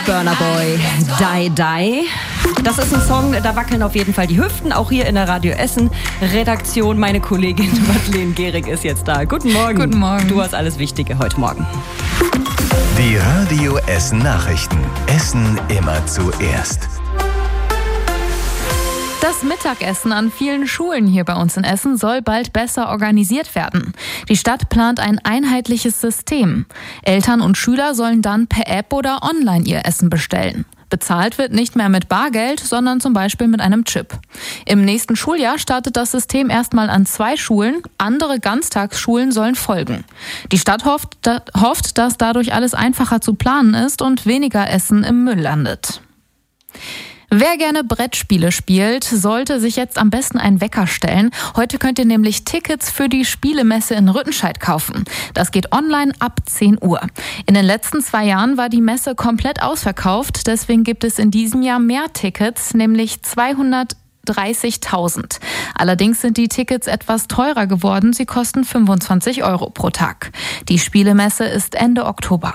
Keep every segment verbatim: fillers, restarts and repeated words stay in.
Burna Boy, Die Die. Das ist ein Song, da wackeln auf jeden Fall die Hüften, auch hier in der Radio Essen Redaktion. Meine Kollegin Madeleine Gehrig ist jetzt da. Guten Morgen. Guten Morgen. Du hast alles Wichtige heute Morgen. Die Radio Essen Nachrichten. Essen immer zuerst. Das Mittagessen an vielen Schulen hier bei uns in Essen soll bald besser organisiert werden. Die Stadt plant ein einheitliches System. Eltern und Schüler sollen dann per App oder online ihr Essen bestellen. Bezahlt wird nicht mehr mit Bargeld, sondern zum Beispiel mit einem Chip. Im nächsten Schuljahr startet das System erstmal an zwei Schulen. Andere Ganztagsschulen sollen folgen. Die Stadt hofft, da, hofft, dass dadurch alles einfacher zu planen ist und weniger Essen im Müll landet. Wer gerne Brettspiele spielt, sollte sich jetzt am besten einen Wecker stellen. Heute könnt ihr nämlich Tickets für die Spielemesse in Rüttenscheid kaufen. Das geht online ab zehn Uhr. In den letzten zwei Jahren war die Messe komplett ausverkauft. Deswegen gibt es in diesem Jahr mehr Tickets, nämlich zweihundertdreißigtausend. Allerdings sind die Tickets etwas teurer geworden. Sie kosten fünfundzwanzig Euro pro Tag. Die Spielemesse ist Ende Oktober.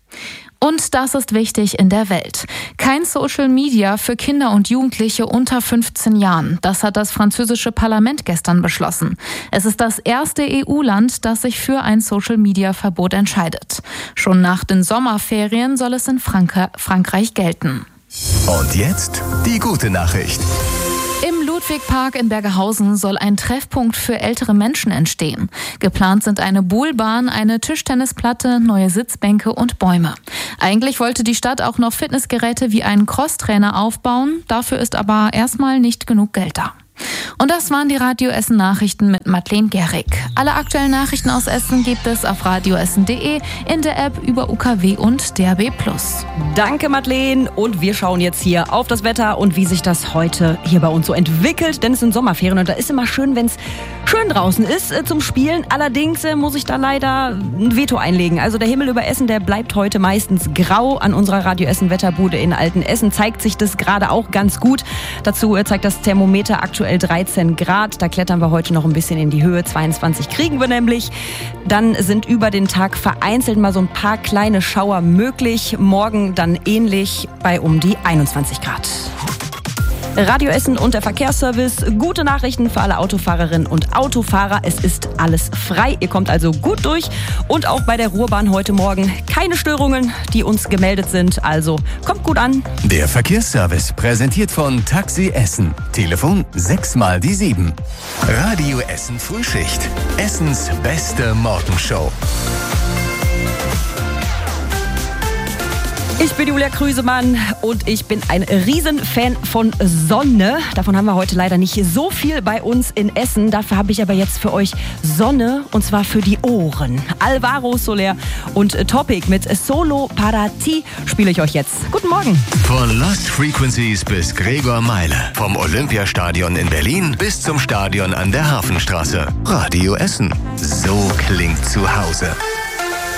Und das ist wichtig in der Welt. Kein Social Media für Kinder und Jugendliche unter fünfzehn Jahren. Das hat das französische Parlament gestern beschlossen. Es ist das erste E U-Land, das sich für ein Social Media Verbot entscheidet. Schon nach den Sommerferien soll es in Frank- Frankreich gelten. Und jetzt die gute Nachricht. Im Ludwigpark in Bergerhausen soll ein Treffpunkt für ältere Menschen entstehen. Geplant sind eine Buhlbahn, eine Tischtennisplatte, neue Sitzbänke und Bäume. Eigentlich wollte die Stadt auch noch Fitnessgeräte wie einen Crosstrainer aufbauen. Dafür ist aber erstmal nicht genug Geld da. Und das waren die Radio Essen Nachrichten mit Madeleine Gehrig. Alle aktuellen Nachrichten aus Essen gibt es auf radioessen punkt de, in der App, über U K W und D A B plus. Danke, Madeleine. Und wir schauen jetzt hier auf das Wetter und wie sich das heute hier bei uns so entwickelt. Denn es sind Sommerferien und da ist immer schön, wenn es schön draußen ist äh, zum Spielen. Allerdings äh, muss ich da leider ein Veto einlegen. Also der Himmel über Essen, der bleibt heute meistens grau. An unserer Radio Essen Wetterbude in Altenessen zeigt sich das gerade auch ganz gut. Dazu äh, zeigt das Thermometer aktuell dreizehn Grad. Da klettern wir heute noch ein bisschen in die Höhe. zweiundzwanzig kriegen wir nämlich. Dann sind über den Tag vereinzelt mal so ein paar kleine Schauer möglich. Morgen dann ähnlich bei um die einundzwanzig Grad. Radio Essen und der Verkehrsservice. Gute Nachrichten für alle Autofahrerinnen und Autofahrer. Es ist alles frei. Ihr kommt also gut durch. Und auch bei der Ruhrbahn heute Morgen keine Störungen, die uns gemeldet sind. Also kommt gut an. Der Verkehrsservice präsentiert von Taxi Essen. Telefon sechs mal die sieben. Radio Essen Frühschicht. Essens beste Morgenshow. Ich bin Julia Krüsemann und ich bin ein Riesenfan von Sonne. Davon haben wir heute leider nicht so viel bei uns in Essen. Dafür habe ich aber jetzt für euch Sonne, und zwar für die Ohren. Alvaro Soler und Topic mit Solo para ti spiele ich euch jetzt. Guten Morgen. Von Lost Frequencies bis Gregor Meile. Vom Olympiastadion in Berlin bis zum Stadion an der Hafenstraße. Radio Essen. So klingt zu Hause.